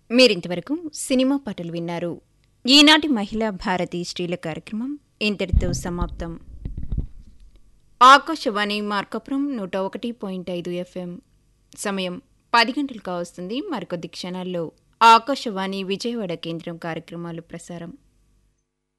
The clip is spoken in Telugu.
మీరింతవరకు సినిమా పాటలు విన్నారు. ఈనాటి మహిళా భారతి స్త్రీల కార్యక్రమం ఇంతటితో సమాప్తం. ఆకాశవాణి మార్కాపురం 101.5 FM. సమయం 10 గంటలు కావస్తుంది. మరికొద్ది క్షణాల్లో ఆకాశవాణి విజయవాడ కేంద్రం కార్యక్రమాలు ప్రసారం.